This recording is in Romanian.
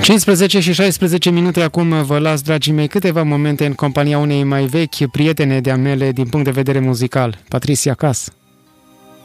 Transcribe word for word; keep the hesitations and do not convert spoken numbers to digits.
cincisprezece și șaisprezece minute acum vă las, dragii mei, câteva momente în compania unei mai vechi prietene de-a mele din punct de vedere muzical, Patricia Cass.